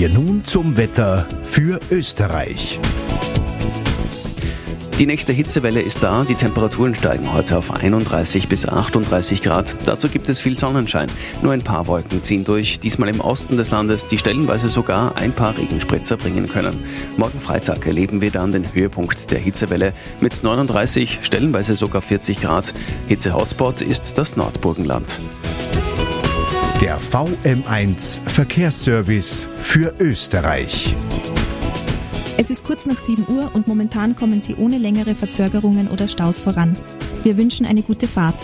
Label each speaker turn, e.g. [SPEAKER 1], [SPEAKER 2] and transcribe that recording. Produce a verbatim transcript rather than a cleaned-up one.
[SPEAKER 1] wir nun zum Wetter für Österreich.
[SPEAKER 2] Die nächste Hitzewelle ist da, die Temperaturen steigen heute auf einunddreißig bis achtunddreißig Grad. Dazu gibt es viel Sonnenschein. Nur ein paar Wolken ziehen durch, diesmal im Osten des Landes, die stellenweise sogar ein paar Regenspritzer bringen können. Morgen Freitag erleben wir dann den Höhepunkt der Hitzewelle mit neununddreißig, stellenweise sogar vierzig Grad. Hitze-Hotspot ist das Nordburgenland.
[SPEAKER 1] Der V M eins Verkehrsservice für Österreich.
[SPEAKER 3] Es ist kurz nach sieben Uhr und momentan kommen Sie ohne längere Verzögerungen oder Staus voran. Wir wünschen eine gute Fahrt.